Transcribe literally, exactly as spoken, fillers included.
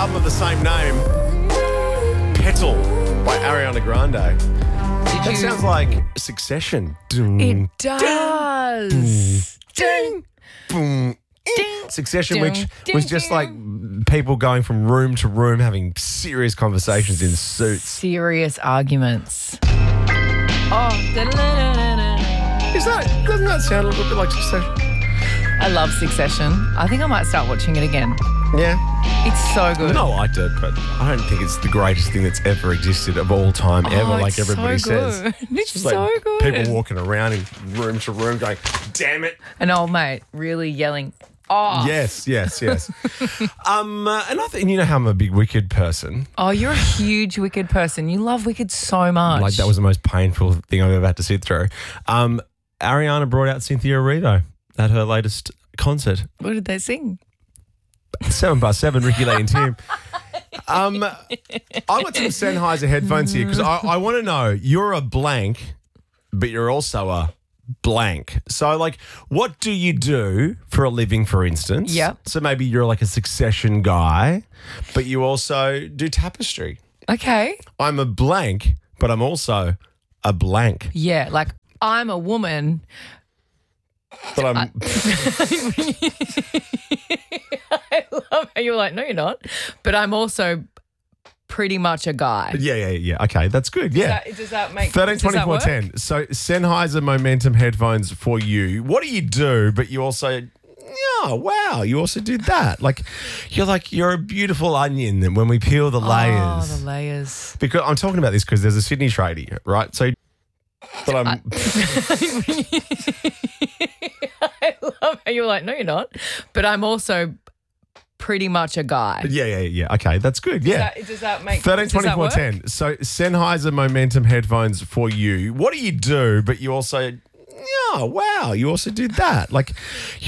album of the same name, Petal by Ariana Grande. Did That you? sounds like Succession. Ding, It does. ding, boom. Ding. Succession, Ding, which ding, was just ding. like people going from room to room having serious conversations in suits. Serious arguments. Oh, da-da-da-da-da. Is that, doesn't that sound a little bit like Succession? I love Succession. I think I might start watching it again. Yeah. It's so good. No, I did, but I don't think it's the greatest thing that's ever existed of all time, ever, Oh, like it's everybody so says. good. It's just so like good. people walking around in room to room going, damn it. An old mate really yelling, oh. Yes, yes, yes. um, uh, and I think, you know how I'm a big Wicked person. Oh, you're a huge Wicked person. You love Wicked so much. Like, that was the most painful thing I've ever had to sit through. Um, Ariana brought out Cynthia Erivo at her latest concert. What did they sing? Seven by seven, Ricky Lee and Tim. Um, I got some Sennheiser headphones here because I, I want to know, you're a blank, but you're also a blank. So, like, what do you do for a living, for instance? Yeah. So maybe you're like a Succession guy, but you also do Tapestry. Okay. I'm a blank, but I'm also a blank. Yeah, like I'm a woman. But I'm... I love how you're like, no, you're not. But I'm also pretty much a guy. yeah, yeah, yeah. Okay, that's good. Yeah. Does that, does that make thirteen does that twenty-four work? ten. So Sennheiser Momentum headphones for you. What do you do? But you also, oh wow, you also did that. Like you're like you're a beautiful onion. And when we peel the layers, Oh, the layers. because I'm talking about this because there's a Sydney tradie, right? So, but I'm. I love how you're like, no, you're not. But I'm also pretty much a guy. yeah, yeah, yeah. Okay, that's good. Yeah. Does that, does that make thirteen does that twenty-four work? ten. So Sennheiser Momentum headphones for you. What do you do? But you also, oh wow, you also did that. Like.